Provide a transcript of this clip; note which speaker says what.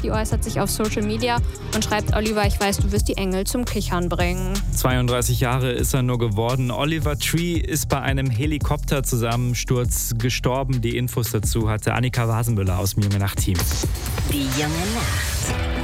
Speaker 1: Tree äußert sich auf Social Media und schreibt: Oliver, ich weiß, du wirst die Engel zum Kichern bringen.
Speaker 2: 32 Jahre ist er nur geworden. Oliver Tree ist bei einem Helikopterzusammensturz gestorben. Die Infos dazu hatte Annika Wasenmüller aus dem Junge Nacht Team.
Speaker 3: Die Junge Nacht.